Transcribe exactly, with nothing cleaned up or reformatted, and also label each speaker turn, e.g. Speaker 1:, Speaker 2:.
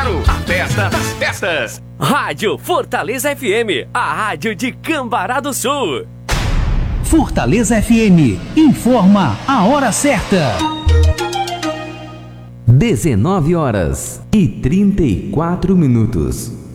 Speaker 1: Claro, a festa das festas.
Speaker 2: Rádio Fortaleza F M, a rádio de Cambará do Sul.
Speaker 3: Fortaleza F M, informa a hora certa.
Speaker 4: dezenove horas e trinta e quatro minutos.